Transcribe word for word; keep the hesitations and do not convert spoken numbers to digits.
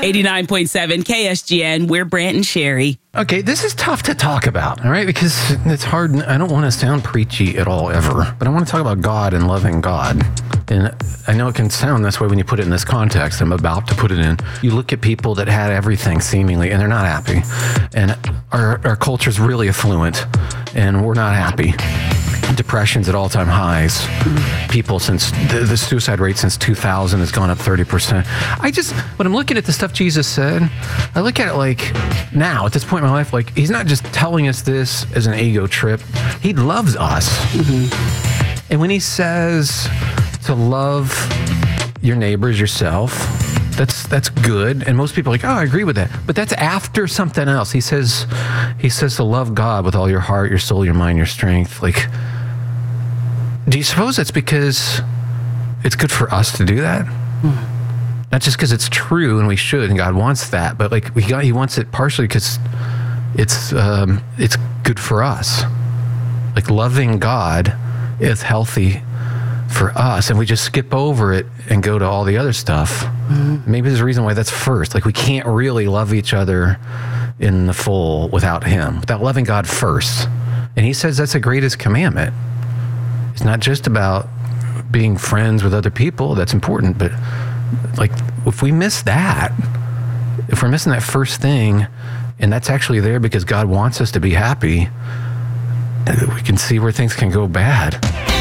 eighty-nine point seven K S G N. We're Brant and Sherry. Okay, this is tough to talk about, all right? Because it's hard. I don't want to sound preachy at all, ever. But I want to talk about God and loving God. And I know it can sound this way when you put it in this context. I'm about to put it in. You look at people that had everything seemingly, and they're not happy. And our, our culture's really affluent, and we're not happy. Depression's at all-time highs. People since the, the suicide rate since two thousand has gone up thirty percent. I just, when I'm looking at the stuff Jesus said, I look at it like now, at this point in my life, like he's not just telling us this as an ego trip. He loves us. Mm-hmm. And when he says to love your neighbors, yourself, that's that's good. And most people are like, oh, I agree with that. But that's after something else. He says, he says to love God with all your heart, your soul, your mind, your strength. Like, do you suppose that's because it's good for us to do that? Hmm. Not just because it's true and we should and God wants that, but like we got, he wants it partially because it's um, it's good for us. Like loving God is healthy for us, and we just skip over it and go to all the other stuff. Mm-hmm. Maybe there's a reason why that's first. Like we can't really love each other in the full without him, without loving God first. And he says that's the greatest commandment. It's not just about being friends with other people. That's important, but like if we miss that, if we're missing that first thing, and that's actually there because God wants us to be happy, we can see where things can go bad.